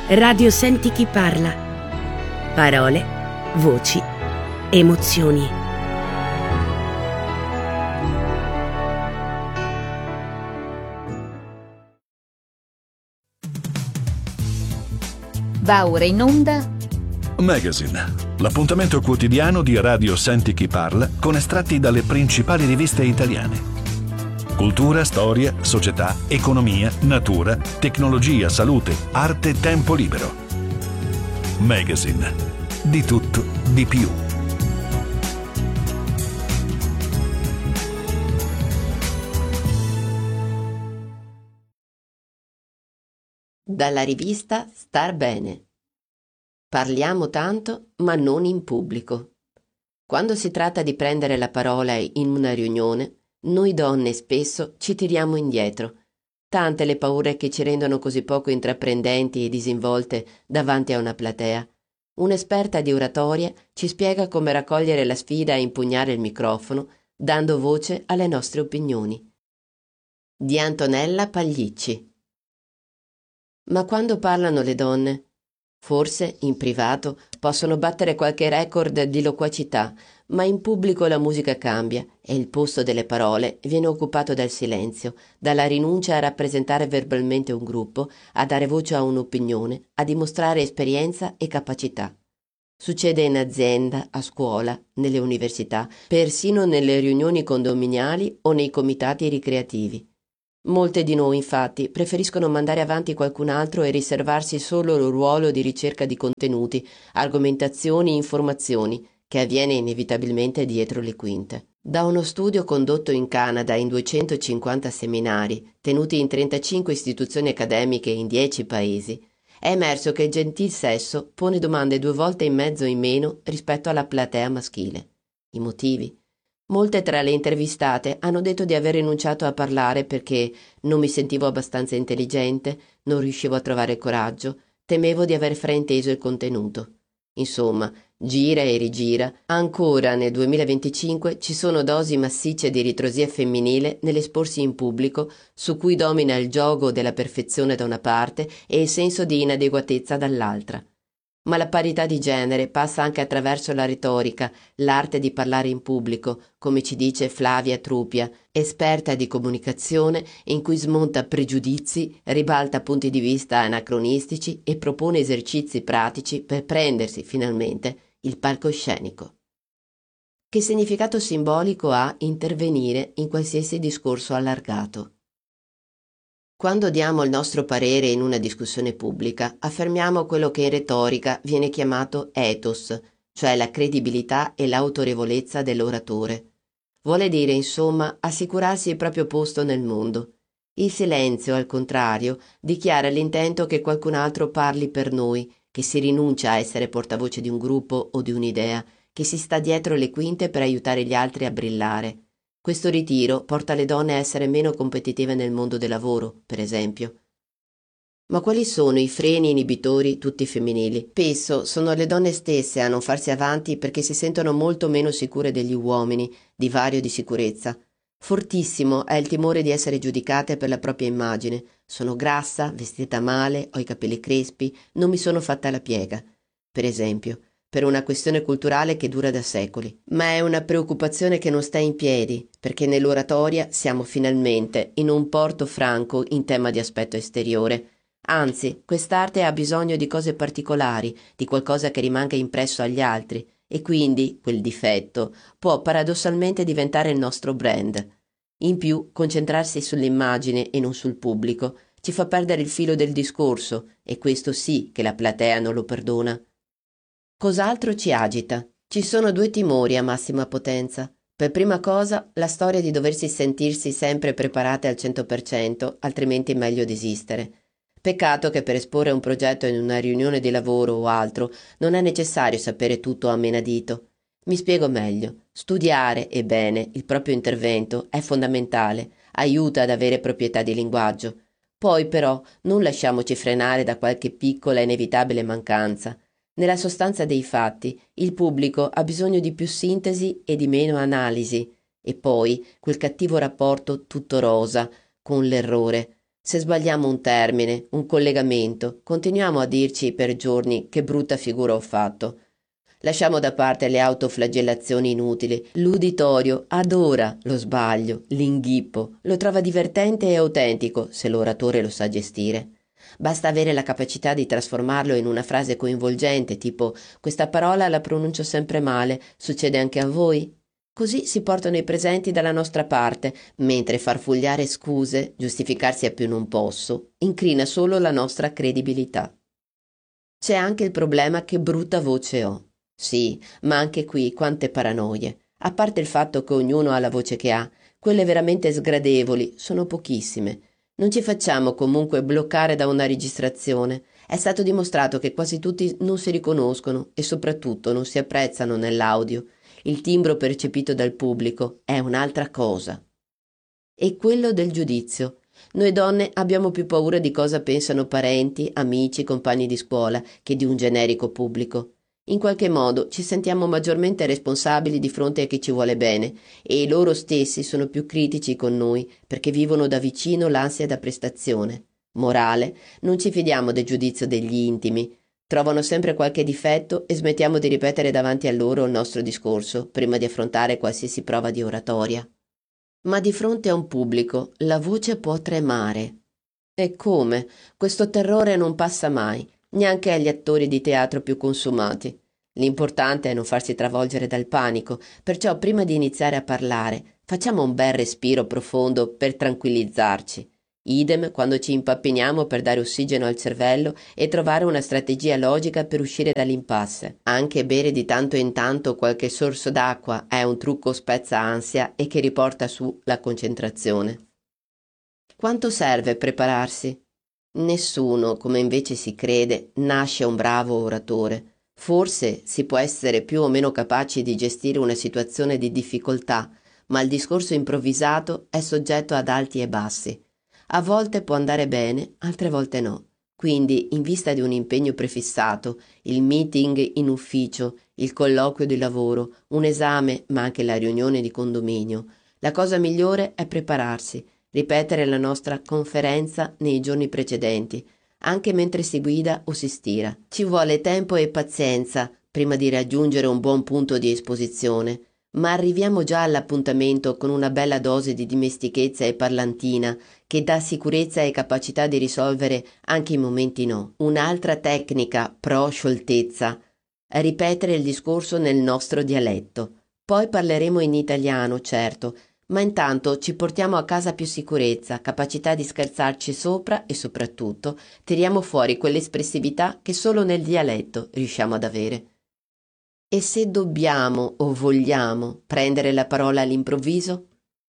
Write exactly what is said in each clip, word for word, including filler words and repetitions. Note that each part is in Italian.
Radio Senti chi parla. Parole, voci, emozioni. Va ora in onda Magazine, l'appuntamento quotidiano di Radio Senti chi parla con estratti dalle principali riviste italiane. Cultura, storia, società, economia, natura, tecnologia, salute, arte, tempo libero. Magazine. Di tutto, di più. Dalla rivista Star Bene. Parliamo tanto, ma non in pubblico. Quando si tratta di prendere la parola in una riunione, noi donne spesso ci tiriamo indietro. Tante le paure che ci rendono così poco intraprendenti e disinvolte davanti a una platea. Un'esperta di oratoria ci spiega come raccogliere la sfida e impugnare il microfono, dando voce alle nostre opinioni. Di Antonella Pagliicci. Ma quando parlano le donne? Forse, in privato, possono battere qualche record di loquacità, ma in pubblico la musica cambia e il posto delle parole viene occupato dal silenzio, dalla rinuncia a rappresentare verbalmente un gruppo, a dare voce a un'opinione, a dimostrare esperienza e capacità. Succede in azienda, a scuola, nelle università, persino nelle riunioni condominiali o nei comitati ricreativi. Molte di noi, infatti, preferiscono mandare avanti qualcun altro e riservarsi solo il ruolo di ricerca di contenuti, argomentazioni e informazioni, che avviene inevitabilmente dietro le quinte. Da uno studio condotto in Canada in duecentocinquanta seminari, tenuti in trentacinque istituzioni accademiche in dieci paesi, è emerso che il gentil sesso pone domande due volte e mezzo in meno rispetto alla platea maschile. I motivi? Molte tra le intervistate hanno detto di aver rinunciato a parlare perché non mi sentivo abbastanza intelligente, non riuscivo a trovare il coraggio, temevo di aver frainteso il contenuto. Insomma, gira e rigira, ancora nel duemilaventicinque ci sono dosi massicce di ritrosia femminile nell'esporsi in pubblico, su cui domina il giogo della perfezione da una parte e il senso di inadeguatezza dall'altra. Ma la parità di genere passa anche attraverso la retorica, l'arte di parlare in pubblico, come ci dice Flavia Trupia, esperta di comunicazione in cui smonta pregiudizi, ribalta punti di vista anacronistici e propone esercizi pratici per prendersi finalmente il palcoscenico. Che significato simbolico ha intervenire in qualsiasi discorso allargato? Quando diamo il nostro parere in una discussione pubblica, affermiamo quello che in retorica viene chiamato ethos, cioè la credibilità e l'autorevolezza dell'oratore. Vuole dire, insomma, assicurarsi il proprio posto nel mondo. Il silenzio, al contrario, dichiara l'intento che qualcun altro parli per noi, che si rinuncia a essere portavoce di un gruppo o di un'idea, che si sta dietro le quinte per aiutare gli altri a brillare. Questo ritiro porta le donne a essere meno competitive nel mondo del lavoro, per esempio. Ma quali sono i freni inibitori tutti femminili? Spesso sono le donne stesse a non farsi avanti perché si sentono molto meno sicure degli uomini, divario di sicurezza. Fortissimo è il timore di essere giudicate per la propria immagine. Sono grassa, vestita male, ho i capelli crespi, non mi sono fatta la piega, per esempio. Per una questione culturale che dura da secoli, ma è una preoccupazione che non sta in piedi, perché nell'oratoria siamo finalmente in un porto franco in tema di aspetto esteriore. Anzi, quest'arte ha bisogno di cose particolari, di qualcosa che rimanga impresso agli altri, e quindi quel difetto può paradossalmente diventare il nostro brand. In più, concentrarsi sull'immagine e non sul pubblico ci fa perdere il filo del discorso, e questo sì che la platea non lo perdona. Cos'altro ci agita? Ci sono due timori a massima potenza. Per prima cosa, la storia di doversi sentirsi sempre preparate al cento per cento, altrimenti è meglio desistere. Peccato che per esporre un progetto in una riunione di lavoro o altro non è necessario sapere tutto a menadito. Mi spiego meglio. Studiare, e bene, il proprio intervento è fondamentale, aiuta ad avere proprietà di linguaggio. Poi però non lasciamoci frenare da qualche piccola e inevitabile mancanza. Nella sostanza dei fatti, il pubblico ha bisogno di più sintesi e di meno analisi, e poi quel cattivo rapporto tutto rosa con l'errore. Se sbagliamo un termine, un collegamento, continuiamo a dirci per giorni che brutta figura ho fatto. Lasciamo da parte le autoflagellazioni inutili. L'uditorio adora lo sbaglio, l'inghippo, lo trova divertente e autentico se l'oratore lo sa gestire. Basta avere la capacità di trasformarlo in una frase coinvolgente, tipo «Questa parola la pronuncio sempre male, succede anche a voi?» Così si portano i presenti dalla nostra parte, mentre farfugliare scuse, giustificarsi a più non posso, incrina solo la nostra credibilità. C'è anche il problema che brutta voce ho. Sì, ma anche qui quante paranoie. A parte il fatto che ognuno ha la voce che ha, quelle veramente sgradevoli sono pochissime. Non ci facciamo comunque bloccare da una registrazione. È stato dimostrato che quasi tutti non si riconoscono e soprattutto non si apprezzano nell'audio. Il timbro percepito dal pubblico è un'altra cosa. E quello del giudizio. Noi donne abbiamo più paura di cosa pensano parenti, amici, compagni di scuola che di un generico pubblico. In qualche modo ci sentiamo maggiormente responsabili di fronte a chi ci vuole bene e loro stessi sono più critici con noi perché vivono da vicino l'ansia da prestazione. Morale, non ci fidiamo del giudizio degli intimi. Trovano sempre qualche difetto e smettiamo di ripetere davanti a loro il nostro discorso prima di affrontare qualsiasi prova di oratoria. Ma di fronte a un pubblico la voce può tremare. E come? Questo terrore non passa mai, neanche agli attori di teatro più consumati. L'importante è non farsi travolgere dal panico, perciò prima di iniziare a parlare facciamo un bel respiro profondo per tranquillizzarci. Idem quando ci impappiniamo per dare ossigeno al cervello e trovare una strategia logica per uscire dall'impasse. Anche bere di tanto in tanto qualche sorso d'acqua è un trucco spezza ansia e che riporta su la concentrazione. Quanto serve prepararsi? Nessuno, come invece si crede, nasce un bravo oratore. Forse si può essere più o meno capaci di gestire una situazione di difficoltà, ma il discorso improvvisato è soggetto ad alti e bassi. A volte può andare bene, altre volte no. Quindi, in vista di un impegno prefissato, il meeting in ufficio, il colloquio di lavoro, un esame, ma anche la riunione di condominio, la cosa migliore è prepararsi, ripetere la nostra conferenza nei giorni precedenti, anche mentre si guida o si stira. Ci vuole tempo e pazienza prima di raggiungere un buon punto di esposizione, ma arriviamo già all'appuntamento con una bella dose di dimestichezza e parlantina che dà sicurezza e capacità di risolvere anche i momenti no. Un'altra tecnica pro scioltezza è ripetere il discorso nel nostro dialetto. Poi parleremo in italiano, certo, ma intanto ci portiamo a casa più sicurezza, capacità di scherzarci sopra e soprattutto tiriamo fuori quell'espressività che solo nel dialetto riusciamo ad avere. E se dobbiamo o vogliamo prendere la parola all'improvviso?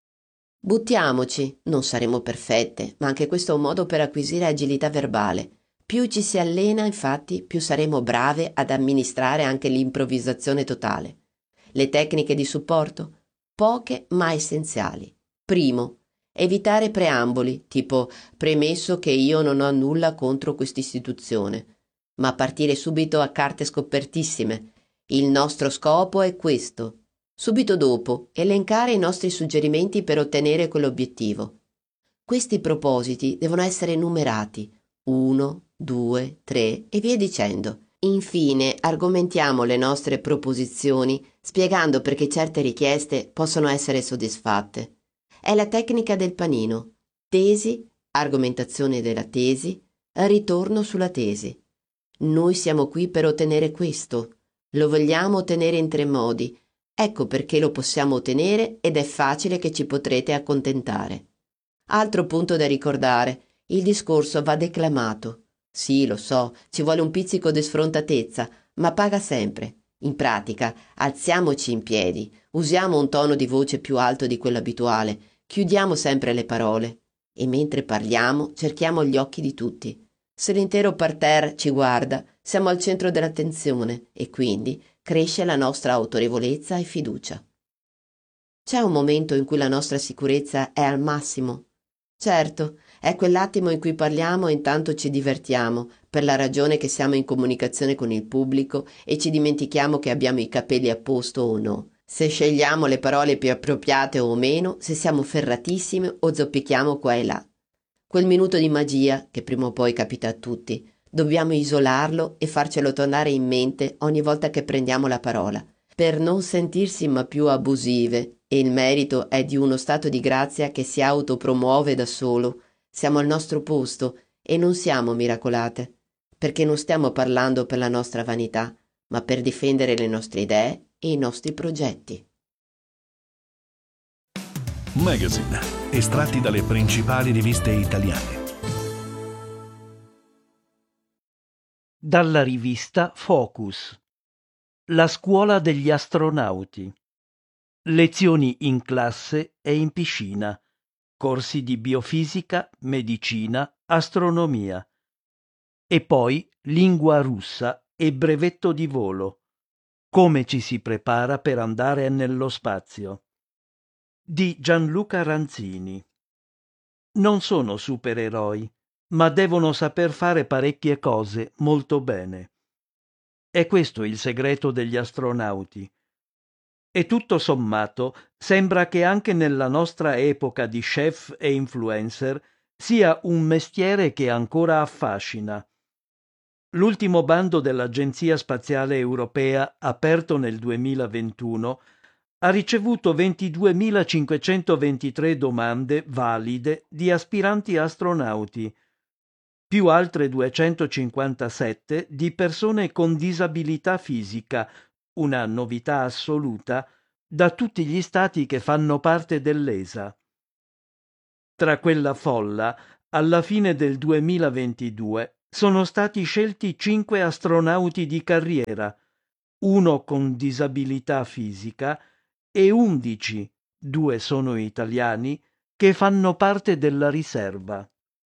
Buttiamoci, non saremo perfette, ma anche questo è un modo per acquisire agilità verbale. Più ci si allena, infatti, più saremo brave ad amministrare anche l'improvvisazione totale. Le tecniche di supporto? Poche ma essenziali. Primo, evitare preamboli, tipo premesso che io non ho nulla contro quest'istituzione, ma partire subito a carte scopertissime. Il nostro scopo è questo. Subito dopo, elencare i nostri suggerimenti per ottenere quell'obiettivo. Questi propositi devono essere numerati. Uno, due, tre e via dicendo. Infine, argomentiamo le nostre proposizioni spiegando perché certe richieste possono essere soddisfatte. È la tecnica del panino. Tesi, argomentazione della tesi, ritorno sulla tesi. Noi siamo qui per ottenere questo. Lo vogliamo ottenere in tre modi. Ecco perché lo possiamo ottenere ed è facile che ci potrete accontentare. Altro punto da ricordare, il discorso va declamato. Sì, lo so, ci vuole un pizzico di sfrontatezza, ma paga sempre. In pratica, alziamoci in piedi, usiamo un tono di voce più alto di quello abituale, chiudiamo sempre le parole e mentre parliamo cerchiamo gli occhi di tutti. Se l'intero parterre ci guarda, siamo al centro dell'attenzione e quindi cresce la nostra autorevolezza e fiducia. C'è un momento in cui la nostra sicurezza è al massimo? Certo, è quell'attimo in cui parliamo e intanto ci divertiamo, per la ragione che siamo in comunicazione con il pubblico e ci dimentichiamo che abbiamo i capelli a posto o no, se scegliamo le parole più appropriate o meno, se siamo ferratissimi o zoppichiamo qua e là. Quel minuto di magia, che prima o poi capita a tutti, dobbiamo isolarlo e farcelo tornare in mente ogni volta che prendiamo la parola, per non sentirsi ma più abusive, e il merito è di uno stato di grazia che si autopromuove da solo. Siamo al nostro posto e non siamo miracolate, perché non stiamo parlando per la nostra vanità, ma per difendere le nostre idee e i nostri progetti. Magazine, estratti dalle principali riviste italiane. Dalla rivista Focus. La scuola degli astronauti. Lezioni in classe e in piscina. Corsi di biofisica, medicina, astronomia. E poi lingua russa e brevetto di volo. Come ci si prepara per andare nello spazio. Di Gianluca Ranzini. Non sono supereroi, ma devono saper fare parecchie cose molto bene. È questo il segreto degli astronauti. E tutto sommato sembra che anche nella nostra epoca di chef e influencer sia un mestiere che ancora affascina. L'ultimo bando dell'Agenzia Spaziale Europea, aperto nel duemilaventuno, ha ricevuto ventiduemilacinquecentoventitré domande valide di aspiranti astronauti, più altre duecentocinquantasette di persone con disabilità fisica, una novità assoluta, da tutti gli stati che fanno parte dell'E S A. Tra quella folla, alla fine del duemilaventidue, sono stati scelti cinque astronauti di carriera, uno con disabilità fisica e undici, due sono italiani, che fanno parte della riserva.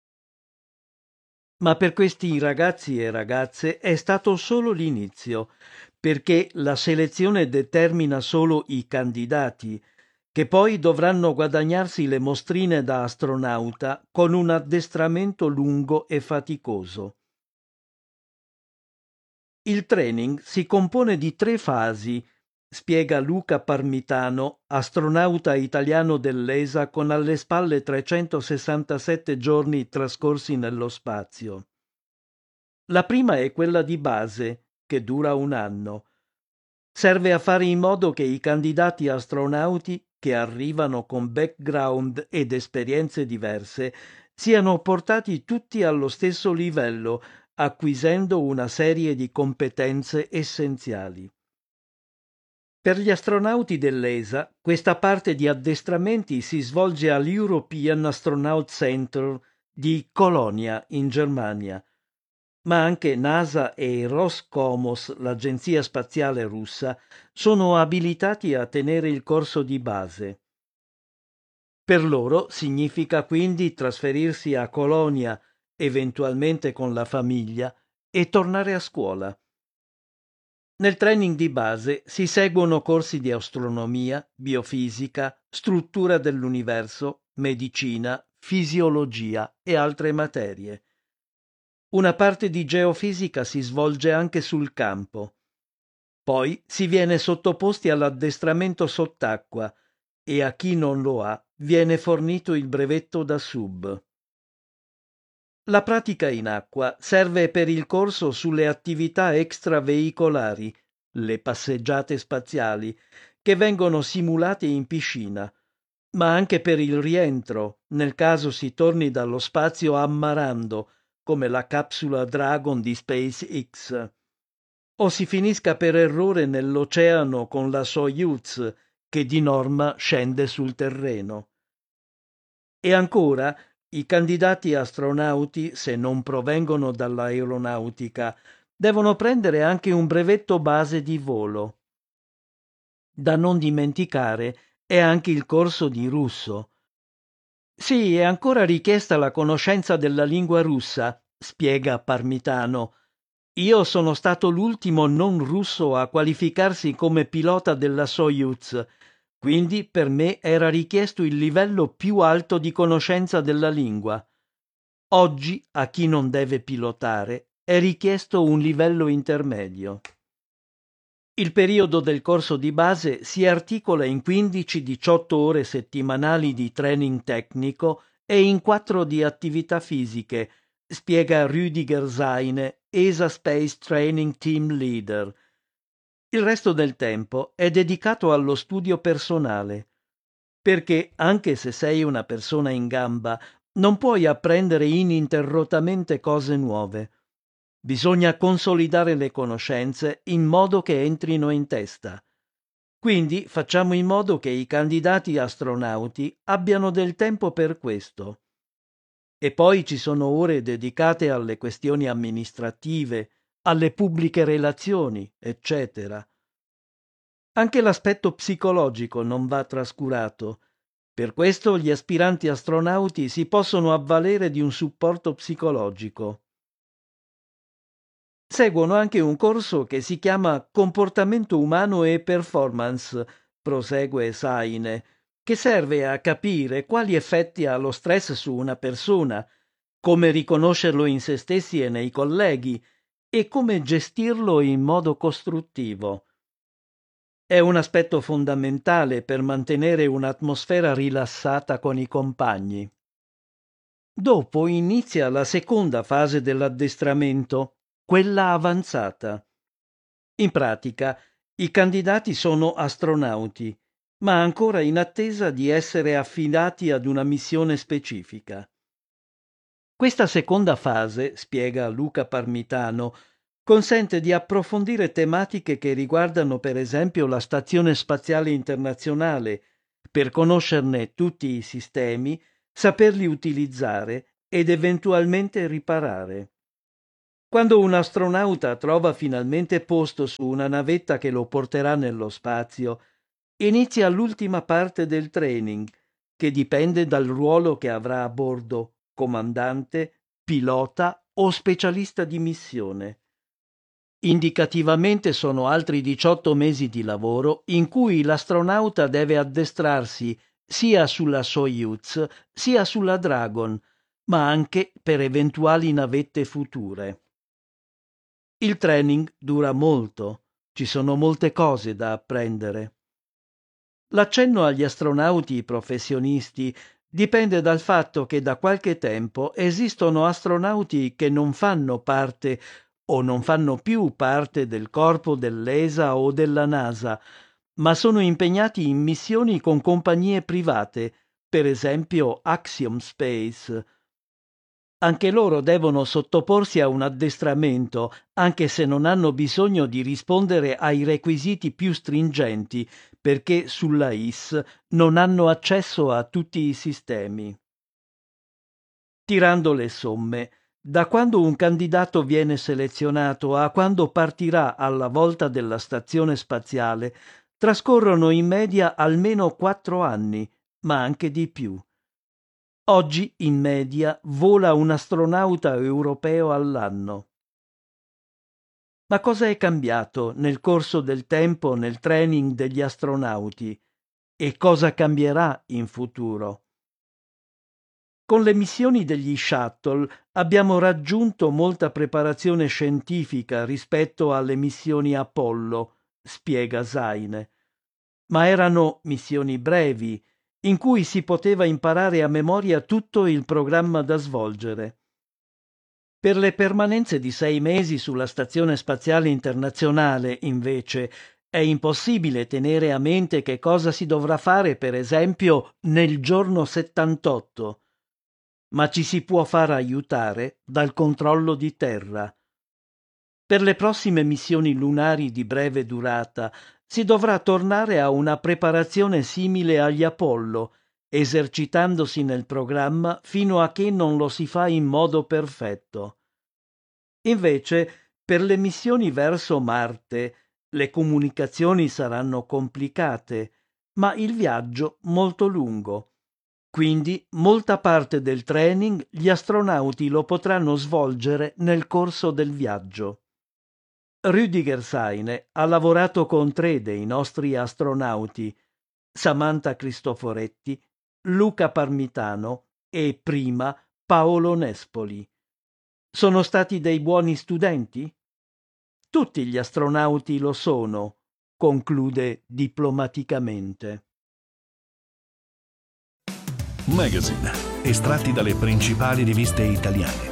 Ma per questi ragazzi e ragazze è stato solo l'inizio, perché la selezione determina solo i candidati, che poi dovranno guadagnarsi le mostrine da astronauta con un addestramento lungo e faticoso. Il training si compone di tre fasi, spiega Luca Parmitano, astronauta italiano dell'E S A con alle spalle trecentosessantasette giorni trascorsi nello spazio. La prima è quella di base, che dura un anno. Serve a fare in modo che i candidati astronauti, che arrivano con background ed esperienze diverse, siano portati tutti allo stesso livello, acquisendo una serie di competenze essenziali. Per gli astronauti dell'E S A, questa parte di addestramenti si svolge all'European Astronaut Center di Colonia, in Germania, ma anche NASA e Roscosmos, l'agenzia spaziale russa, sono abilitati a tenere il corso di base. Per loro significa quindi trasferirsi a Colonia, eventualmente con la famiglia, e tornare a scuola. Nel training di base si seguono corsi di astronomia, biofisica, struttura dell'universo, medicina, fisiologia e altre materie. Una parte di geofisica si svolge anche sul campo. Poi si viene sottoposti all'addestramento sott'acqua e a chi non lo ha viene fornito il brevetto da sub. La pratica in acqua serve per il corso sulle attività extraveicolari, le passeggiate spaziali, che vengono simulate in piscina, ma anche per il rientro, nel caso si torni dallo spazio ammarando, come la capsula Dragon di SpaceX, o si finisca per errore nell'oceano con la Soyuz, che di norma scende sul terreno. E ancora, i candidati astronauti, se non provengono dall'aeronautica, devono prendere anche un brevetto base di volo. Da non dimenticare è anche il corso di russo. Sì, è ancora richiesta la conoscenza della lingua russa, spiega Parmitano. Io sono stato l'ultimo non russo a qualificarsi come pilota della Soyuz, quindi per me era richiesto il livello più alto di conoscenza della lingua. Oggi, a chi non deve pilotare, è richiesto un livello intermedio. Il periodo del corso di base si articola in quindici diciotto ore settimanali di training tecnico e in quattro di attività fisiche, spiega Rüdiger Seine, E S A Space Training Team Leader. Il resto del tempo è dedicato allo studio personale, perché anche se sei una persona in gamba, non puoi apprendere ininterrottamente cose nuove. Bisogna consolidare le conoscenze in modo che entrino in testa. Quindi facciamo in modo che i candidati astronauti abbiano del tempo per questo. E poi ci sono ore dedicate alle questioni amministrative, alle pubbliche relazioni, eccetera. Anche l'aspetto psicologico non va trascurato. Per questo gli aspiranti astronauti si possono avvalere di un supporto psicologico. Seguono anche un corso che si chiama Comportamento umano e performance, prosegue Saine, che serve a capire quali effetti ha lo stress su una persona, come riconoscerlo in se stessi e nei colleghi e come gestirlo in modo costruttivo. È un aspetto fondamentale per mantenere un'atmosfera rilassata con i compagni. Dopo inizia la seconda fase dell'addestramento, quella avanzata. In pratica, i candidati sono astronauti, ma ancora in attesa di essere affidati ad una missione specifica. Questa seconda fase, spiega Luca Parmitano, consente di approfondire tematiche che riguardano per esempio la Stazione Spaziale Internazionale, per conoscerne tutti i sistemi, saperli utilizzare ed eventualmente riparare. Quando un astronauta trova finalmente posto su una navetta che lo porterà nello spazio, inizia l'ultima parte del training, che dipende dal ruolo che avrà a bordo, comandante, pilota o specialista di missione. Indicativamente sono altri diciotto mesi di lavoro in cui l'astronauta deve addestrarsi sia sulla Soyuz sia sulla Dragon, ma anche per eventuali navette future. Il training dura molto, ci sono molte cose da apprendere. L'accenno agli astronauti professionisti dipende dal fatto che da qualche tempo esistono astronauti che non fanno parte o non fanno più parte del corpo dell'E S A o della NASA, ma sono impegnati in missioni con compagnie private, per esempio Axiom Space. Anche loro devono sottoporsi a un addestramento, anche se non hanno bisogno di rispondere ai requisiti più stringenti, perché sulla I S non hanno accesso a tutti i sistemi. Tirando le somme, da quando un candidato viene selezionato a quando partirà alla volta della stazione spaziale, trascorrono in media almeno quattro anni, ma anche di più. Oggi, in media, vola un astronauta europeo all'anno. Ma cosa è cambiato nel corso del tempo nel training degli astronauti? E cosa cambierà in futuro? Con le missioni degli shuttle abbiamo raggiunto molta preparazione scientifica rispetto alle missioni Apollo, spiega Saine. Ma erano missioni brevi, in cui si poteva imparare a memoria tutto il programma da svolgere. Per le permanenze di sei mesi sulla Stazione Spaziale Internazionale, invece, è impossibile tenere a mente che cosa si dovrà fare, per esempio, nel giorno settantotto, ma ci si può far aiutare dal controllo di terra. Per le prossime missioni lunari di breve durata si dovrà tornare a una preparazione simile agli Apollo, esercitandosi nel programma fino a che non lo si fa in modo perfetto. Invece, per le missioni verso Marte, le comunicazioni saranno complicate, ma il viaggio molto lungo. Quindi molta parte del training gli astronauti lo potranno svolgere nel corso del viaggio. Rüdiger Saine ha lavorato con tre dei nostri astronauti, Samantha Cristoforetti, Luca Parmitano e prima Paolo Nespoli. Sono stati dei buoni studenti? Tutti gli astronauti lo sono, conclude diplomaticamente. Magazine, estratti dalle principali riviste italiane.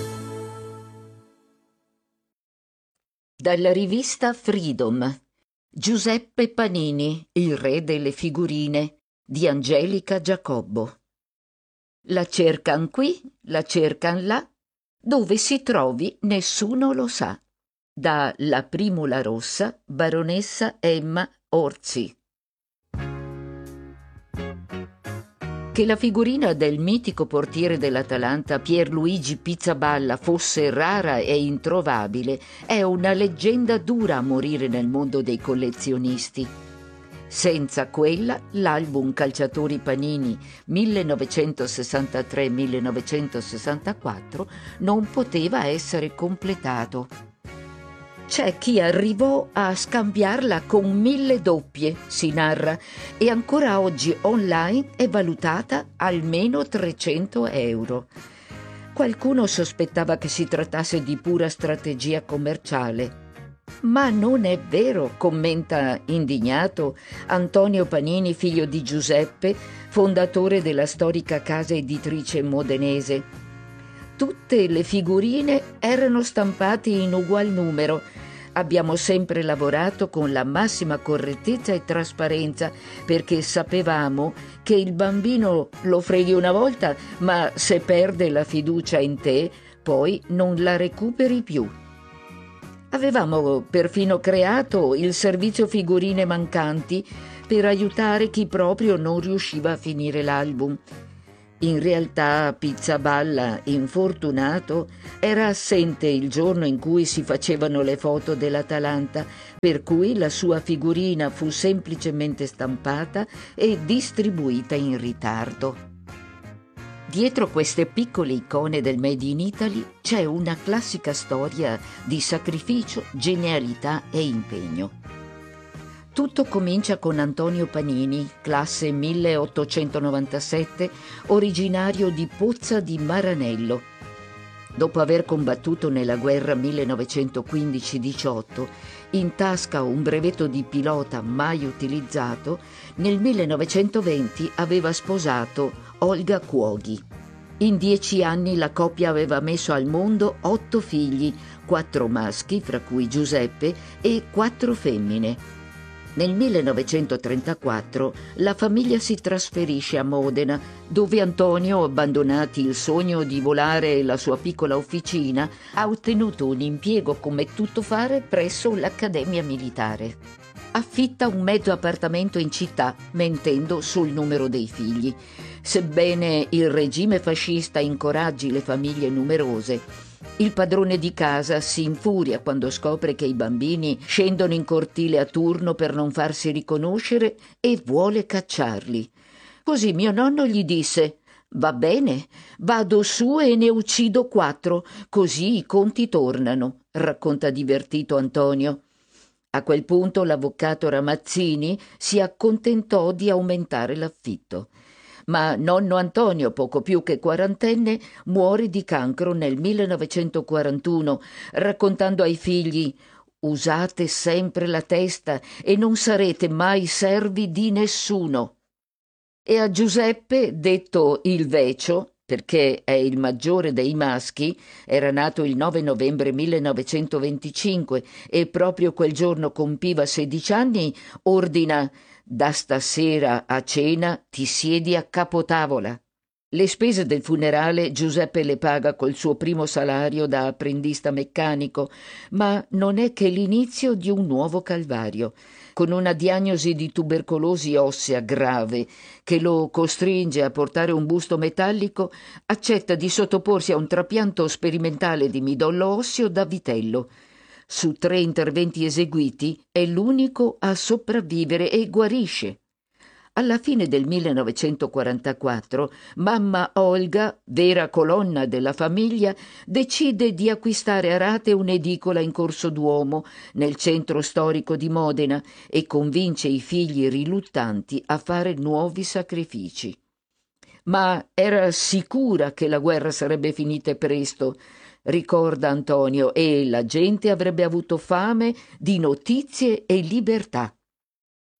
Dalla rivista Freedom, Giuseppe Panini, il re delle figurine, di Angelica Giacobbo. La cercan qui, la cercan là, dove si trovi nessuno lo sa. Da La Primula Rossa, baronessa Emma Orsi. Che la figurina del mitico portiere dell'Atalanta Pierluigi Pizzaballa fosse rara e introvabile è una leggenda dura a morire nel mondo dei collezionisti. Senza quella, l'album Calciatori Panini millenovecentosessantatré millenovecentosessantaquattro non poteva essere completato. C'è chi arrivò a scambiarla con mille doppie, si narra, e ancora oggi online è valutata almeno trecento euro. Qualcuno sospettava che si trattasse di pura strategia commerciale. Ma non è vero, commenta indignato Antonio Panini, figlio di Giuseppe, fondatore della storica casa editrice modenese. Tutte le figurine erano stampate in ugual numero. Abbiamo sempre lavorato con la massima correttezza e trasparenza perché sapevamo che il bambino lo freghi una volta, ma se perde la fiducia in te, poi non la recuperi più. Avevamo perfino creato il servizio figurine mancanti per aiutare chi proprio non riusciva a finire l'album. In realtà Pizzaballa, infortunato, era assente il giorno in cui si facevano le foto dell'Atalanta, per cui la sua figurina fu semplicemente stampata e distribuita in ritardo. Dietro queste piccole icone del Made in Italy c'è una classica storia di sacrificio, genialità e impegno. Tutto comincia con Antonio Panini, classe milleottocentonovantasette, originario di Pozza di Maranello. Dopo aver combattuto nella guerra millenovecentoquindici diciotto, in tasca un brevetto di pilota mai utilizzato, nel millenovecentoventi aveva sposato Olga Cuoghi. In dieci anni la coppia aveva messo al mondo otto figli, quattro maschi, fra cui Giuseppe, e quattro femmine. Nel millenovecentotrentaquattro la famiglia si trasferisce a Modena, dove Antonio, abbandonati il sogno di volare e la sua piccola officina, ha ottenuto un impiego come tuttofare presso l'Accademia Militare. Affitta un mezzo appartamento in città, mentendo sul numero dei figli. Sebbene il regime fascista incoraggi le famiglie numerose, il padrone di casa si infuria quando scopre che i bambini scendono in cortile a turno per non farsi riconoscere e vuole cacciarli. Così mio nonno gli disse: «Va bene, vado su e ne uccido quattro, così i conti tornano», racconta divertito Antonio. A quel punto l'avvocato Ramazzini si accontentò di aumentare l'affitto. Ma nonno Antonio, poco più che quarantenne, muore di cancro nel millenovecentoquarantuno, raccontando ai figli: «Usate sempre la testa e non sarete mai servi di nessuno». E a Giuseppe, detto il Vecio, perché è il maggiore dei maschi, era nato il nove novembre millenovecentoventicinque e proprio quel giorno compiva sedici anni, ordina: «Da stasera a cena ti siedi a capotavola». Le spese del funerale Giuseppe le paga col suo primo salario da apprendista meccanico, ma non è che l'inizio di un nuovo calvario. Con una diagnosi di tubercolosi ossea grave che lo costringe a portare un busto metallico, accetta di sottoporsi a un trapianto sperimentale di midollo osseo da vitello. Su tre interventi eseguiti è l'unico a sopravvivere e guarisce. Alla fine del millenovecentoquarantaquattro, mamma Olga, vera colonna della famiglia, decide di acquistare a rate un'edicola in Corso Duomo, nel centro storico di Modena, e convince i figli riluttanti a fare nuovi sacrifici. Ma era sicura che la guerra sarebbe finita presto, ricorda Antonio, e la gente avrebbe avuto fame di notizie e libertà.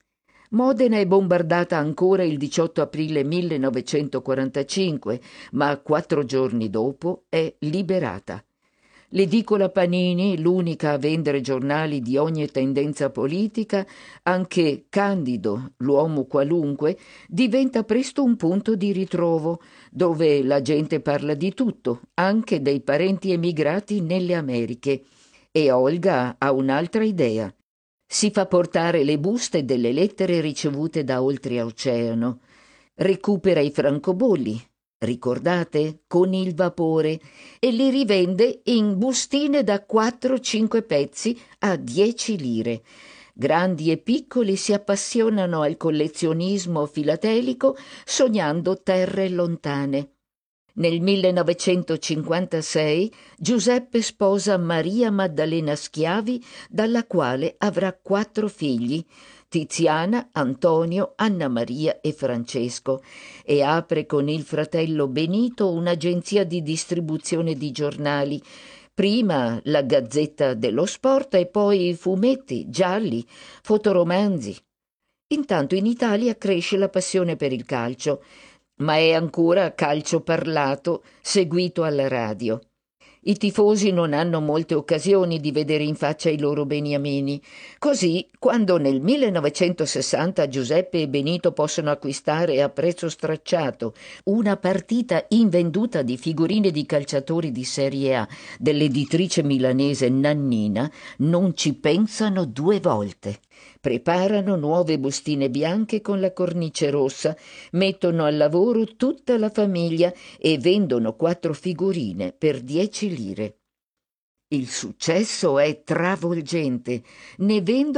Modena è bombardata ancora il diciotto aprile millenovecentoquarantacinque, ma quattro giorni dopo è liberata. L'edicola Panini, l'unica a vendere giornali di ogni tendenza politica, anche Candido, l'uomo qualunque, diventa presto un punto di ritrovo, dove la gente parla di tutto, anche dei parenti emigrati nelle Americhe. E Olga ha un'altra idea. Si fa portare le buste delle lettere ricevute da oltreoceano. Recupera i francobolli, ricordate? Con il vapore, e li rivende in bustine da quattro cinque pezzi a dieci lire. Grandi e piccoli si appassionano al collezionismo filatelico sognando terre lontane. Nel millenovecentocinquantasei Giuseppe sposa Maria Maddalena Schiavi, dalla quale avrà quattro figli, Tiziana, Antonio, Anna Maria e Francesco, e apre con il fratello Benito un'agenzia di distribuzione di giornali, prima la Gazzetta dello Sport e poi fumetti, gialli, fotoromanzi. Intanto in Italia cresce la passione per il calcio, ma è ancora calcio parlato, seguito alla radio. I tifosi non hanno molte occasioni di vedere in faccia i loro beniamini. Così, quando nel millenovecentosessanta Giuseppe e Benito possono acquistare a prezzo stracciato una partita invenduta di figurine di calciatori di Serie A dell'editrice milanese Nannina, non ci pensano due volte. Preparano nuove bustine bianche con la cornice rossa, mettono al lavoro tutta la famiglia e vendono quattro figurine per dieci lire. Il successo è travolgente, ne vendono